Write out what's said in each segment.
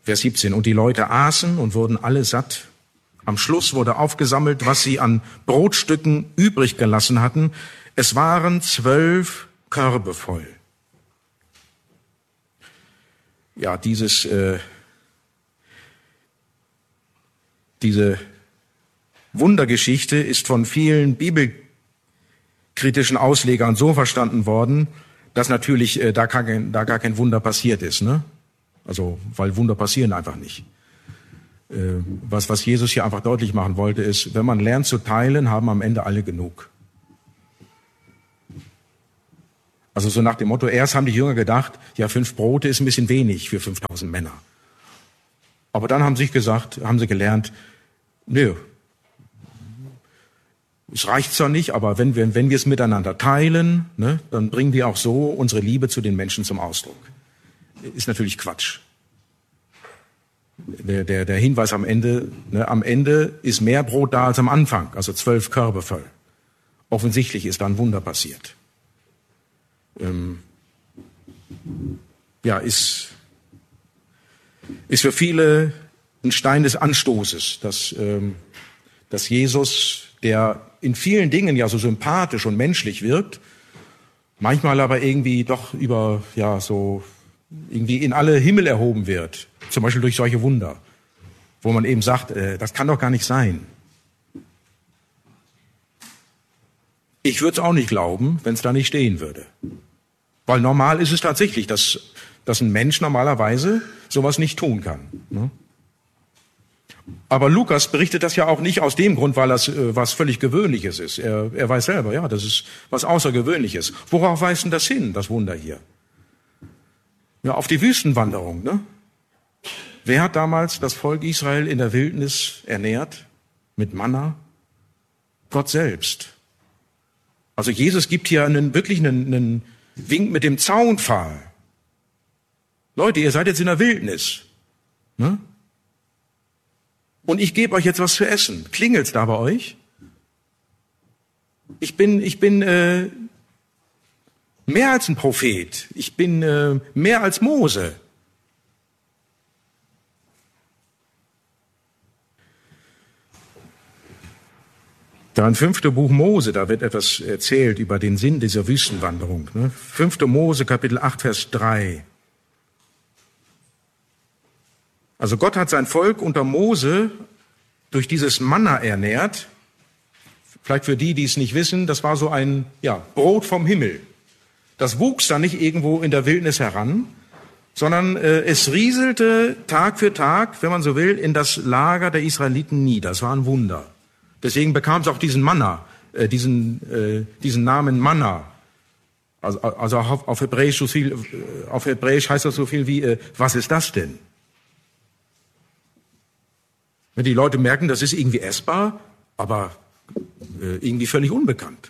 Vers 17. Und die Leute aßen und wurden alle satt. Am Schluss wurde aufgesammelt, was sie an Brotstücken übrig gelassen hatten. Es waren 12 Körbe voll. Ja, diese Wundergeschichte ist von vielen bibelkritischen Auslegern so verstanden worden, dass natürlich da gar kein Wunder passiert ist, ne? Also, weil Wunder passieren einfach nicht. Was Jesus hier einfach deutlich machen wollte, ist, wenn man lernt zu teilen, haben am Ende alle genug. Also so nach dem Motto, erst haben die Jünger gedacht, ja, 5 Brote ist ein bisschen wenig für 5000 Männer. Aber dann haben sie gelernt, nö, es reicht zwar nicht, aber wenn wir es miteinander teilen, ne, dann bringen wir auch so unsere Liebe zu den Menschen zum Ausdruck. Ist natürlich Quatsch. Der Hinweis am Ende, ne, am Ende ist mehr Brot da als am Anfang, also 12 Körbe voll. Offensichtlich ist da ein Wunder passiert. Ist für viele ein Stein des Anstoßes, dass Jesus, der in vielen Dingen ja so sympathisch und menschlich wirkt, manchmal aber irgendwie doch irgendwie in alle Himmel erhoben wird, zum Beispiel durch solche Wunder, wo man eben sagt, das kann doch gar nicht sein. Ich würde es auch nicht glauben, wenn es da nicht stehen würde. Weil normal ist es tatsächlich, dass ein Mensch normalerweise sowas nicht tun kann. Ne? Aber Lukas berichtet das ja auch nicht aus dem Grund, weil das was völlig Gewöhnliches ist. Er weiß selber, ja, das ist was Außergewöhnliches. Worauf weist denn das hin, das Wunder hier? Ja, auf die Wüstenwanderung, ne? Wer hat damals das Volk Israel in der Wildnis ernährt? Mit Manna? Gott selbst. Also Jesus gibt hier wirklich einen Wink mit dem Zaunpfahl. Leute, ihr seid jetzt in der Wildnis. Ne? Und ich gebe euch jetzt was zu essen. Klingelt's da bei euch? Ich bin mehr als ein Prophet. Ich bin mehr als Mose. Da im 5. Buch Mose, da wird etwas erzählt über den Sinn dieser Wüstenwanderung. 5. Mose, Kapitel 8, Vers 3. Also Gott hat sein Volk unter Mose durch dieses Manna ernährt. Vielleicht für die es nicht wissen, das war so ein Brot vom Himmel. Das wuchs dann nicht irgendwo in der Wildnis heran, sondern es rieselte Tag für Tag, wenn man so will, in das Lager der Israeliten nieder. Das war ein Wunder. Deswegen bekam es auch diesen Manna, diesen Namen Manna. Also auf Hebräisch heißt das so viel wie, was ist das denn? Wenn die Leute merken, das ist irgendwie essbar, aber irgendwie völlig unbekannt.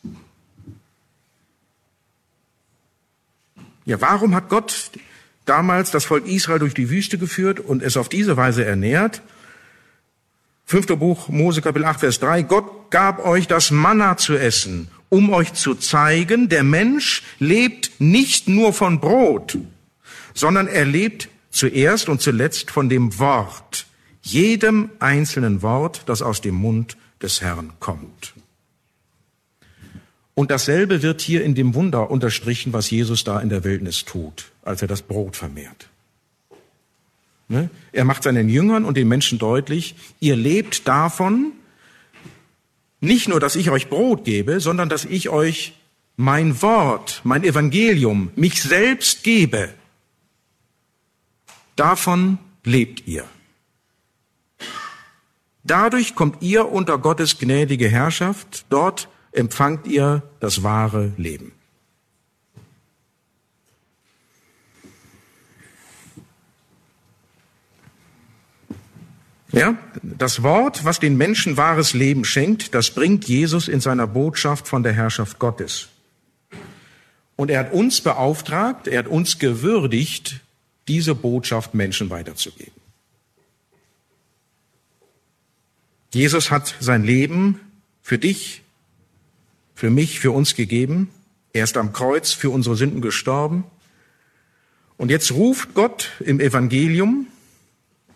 Ja, warum hat Gott damals das Volk Israel durch die Wüste geführt und es auf diese Weise ernährt? 5. Buch Mose, Kapitel 8, Vers 3. Gott gab euch das Manna zu essen, um euch zu zeigen, der Mensch lebt nicht nur von Brot, sondern er lebt zuerst und zuletzt von dem Wort, jedem einzelnen Wort, das aus dem Mund des Herrn kommt. Und dasselbe wird hier in dem Wunder unterstrichen, was Jesus da in der Wildnis tut, als er das Brot vermehrt. Er macht seinen Jüngern und den Menschen deutlich, ihr lebt davon, nicht nur, dass ich euch Brot gebe, sondern dass ich euch mein Wort, mein Evangelium, mich selbst gebe. Davon lebt ihr. Dadurch kommt ihr unter Gottes gnädige Herrschaft, dort empfangt ihr das wahre Leben. Ja, das Wort, was den Menschen wahres Leben schenkt, das bringt Jesus in seiner Botschaft von der Herrschaft Gottes. Und er hat uns beauftragt, er hat uns gewürdigt, diese Botschaft Menschen weiterzugeben. Jesus hat sein Leben für dich, für mich, für uns gegeben. Er ist am Kreuz für unsere Sünden gestorben. Und jetzt ruft Gott im Evangelium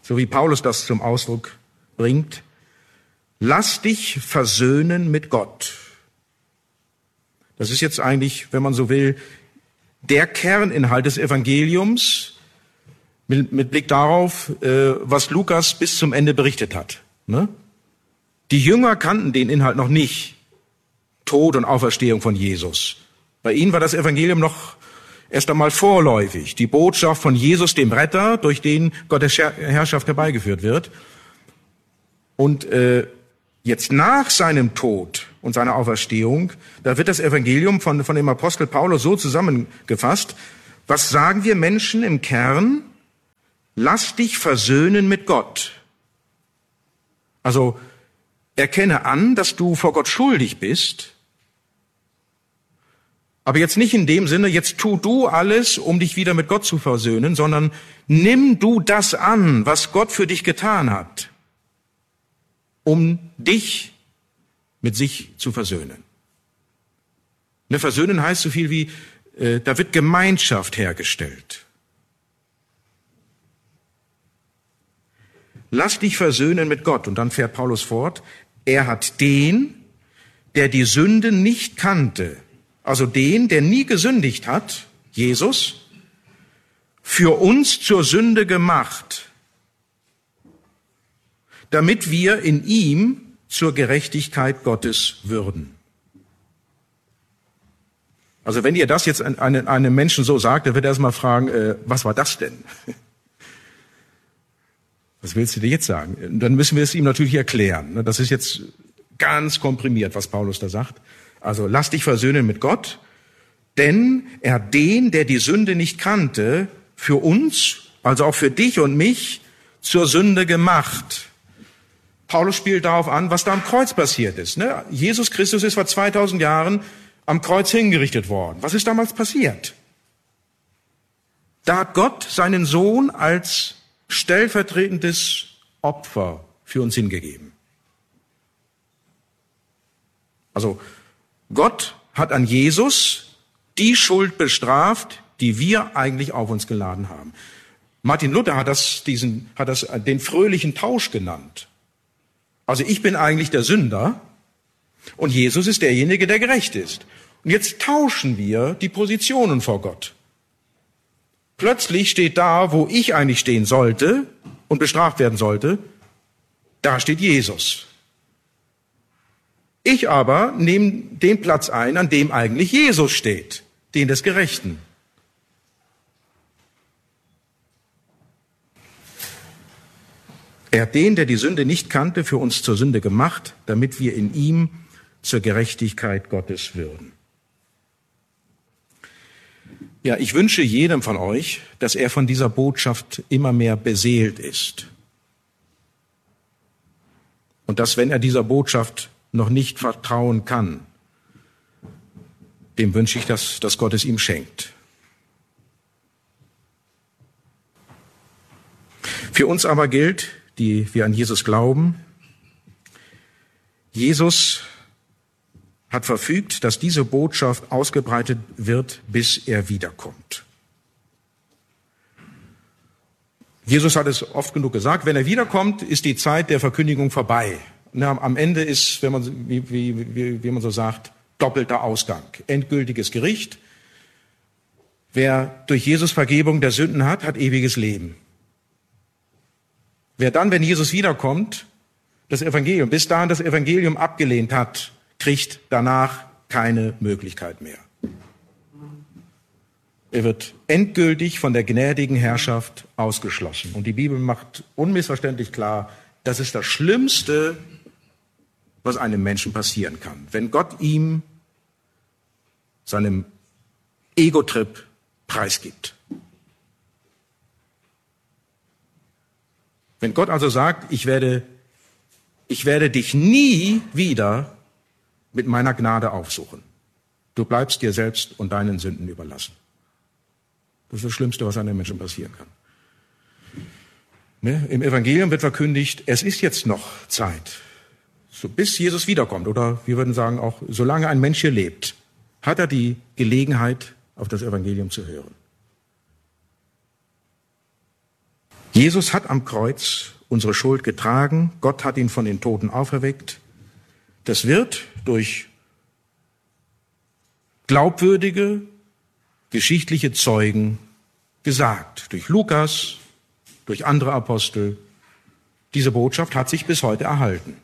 so wie Paulus das zum Ausdruck bringt. Lass dich versöhnen mit Gott. Das ist jetzt eigentlich, wenn man so will, der Kerninhalt des Evangeliums mit Blick darauf, was Lukas bis zum Ende berichtet hat. Ne? Die Jünger kannten den Inhalt noch nicht. Tod und Auferstehung von Jesus. Bei ihnen war das Evangelium noch erst einmal vorläufig. Die Botschaft von Jesus, dem Retter, durch den Gottes Herrschaft herbeigeführt wird. Und jetzt nach seinem Tod und seiner Auferstehung, da wird das Evangelium von dem Apostel Paulus so zusammengefasst. Was sagen wir Menschen im Kern? Lass dich versöhnen mit Gott. Also erkenne an, dass du vor Gott schuldig bist. Aber jetzt nicht in dem Sinne, jetzt tu du alles, um dich wieder mit Gott zu versöhnen, sondern nimm du das an, was Gott für dich getan hat, um dich mit sich zu versöhnen. Ne, versöhnen heißt so viel wie, da wird Gemeinschaft hergestellt. Lass dich versöhnen mit Gott. Und dann fährt Paulus fort. Er hat den, der die Sünde nicht kannte, also den, der nie gesündigt hat, Jesus, für uns zur Sünde gemacht, damit wir in ihm zur Gerechtigkeit Gottes würden. Also wenn ihr das jetzt einem Menschen so sagt, dann wird er erst mal fragen, was war das denn? Was willst du dir jetzt sagen? Und dann müssen wir es ihm natürlich erklären. Das ist jetzt ganz komprimiert, was Paulus da sagt. Also lass dich versöhnen mit Gott, denn er den, der die Sünde nicht kannte, für uns, also auch für dich und mich, zur Sünde gemacht. Paulus spielt darauf an, was da am Kreuz passiert ist. Jesus Christus ist vor 2000 Jahren am Kreuz hingerichtet worden. Was ist damals passiert? Da hat Gott seinen Sohn als stellvertretendes Opfer für uns hingegeben. Also Gott hat an Jesus die Schuld bestraft, die wir eigentlich auf uns geladen haben. Martin Luther hat das den fröhlichen Tausch genannt. Also ich bin eigentlich der Sünder und Jesus ist derjenige, der gerecht ist. Und jetzt tauschen wir die Positionen vor Gott. Plötzlich steht da, wo ich eigentlich stehen sollte und bestraft werden sollte, da steht Jesus. Ich aber nehme den Platz ein, an dem eigentlich Jesus steht, den des Gerechten. Er hat den, der die Sünde nicht kannte, für uns zur Sünde gemacht, damit wir in ihm zur Gerechtigkeit Gottes würden. Ja, ich wünsche jedem von euch, dass er von dieser Botschaft immer mehr beseelt ist. Und dass, wenn er dieser Botschaft noch nicht vertrauen kann, dem wünsche ich, dass Gott es ihm schenkt. Für uns aber gilt, die wir an Jesus glauben, Jesus hat verfügt, dass diese Botschaft ausgebreitet wird, bis er wiederkommt. Jesus hat es oft genug gesagt, wenn er wiederkommt, ist die Zeit der Verkündigung vorbei. Am Ende ist, wenn man, wie man so sagt, doppelter Ausgang, endgültiges Gericht. Wer durch Jesus Vergebung der Sünden hat, hat ewiges Leben. Wer dann, wenn Jesus wiederkommt, bis dahin das Evangelium abgelehnt hat, kriegt danach keine Möglichkeit mehr. Er wird endgültig von der gnädigen Herrschaft ausgeschlossen. Und die Bibel macht unmissverständlich klar, das ist das Schlimmste, was einem Menschen passieren kann. Wenn Gott ihm seinem Ego-Trip preisgibt. Wenn Gott also sagt, ich werde dich nie wieder mit meiner Gnade aufsuchen. Du bleibst dir selbst und deinen Sünden überlassen. Das ist das Schlimmste, was einem Menschen passieren kann. Ne? Im Evangelium wird verkündigt, es ist jetzt noch Zeit. So bis Jesus wiederkommt, oder wir würden sagen auch, solange ein Mensch hier lebt, hat er die Gelegenheit, auf das Evangelium zu hören. Jesus hat am Kreuz unsere Schuld getragen. Gott hat ihn von den Toten auferweckt. Das wird durch glaubwürdige, geschichtliche Zeugen gesagt. Durch Lukas, durch andere Apostel. Diese Botschaft hat sich bis heute erhalten.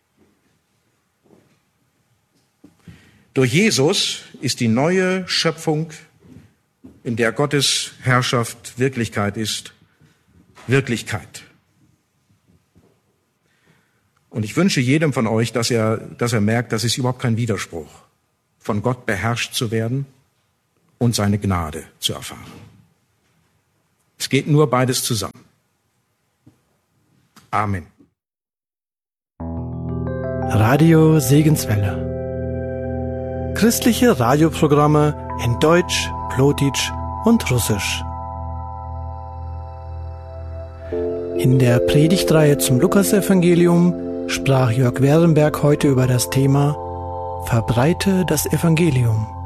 Durch Jesus ist die neue Schöpfung, in der Gottes Herrschaft Wirklichkeit ist, Wirklichkeit. Und ich wünsche jedem von euch, dass er merkt, das ist überhaupt kein Widerspruch, von Gott beherrscht zu werden und seine Gnade zu erfahren. Es geht nur beides zusammen. Amen. Radio Segenswelle. Christliche Radioprogramme in Deutsch, Plotitsch und Russisch. In der Predigtreihe zum Lukasevangelium sprach Jörg Werenberg heute über das Thema Verbreite das Evangelium.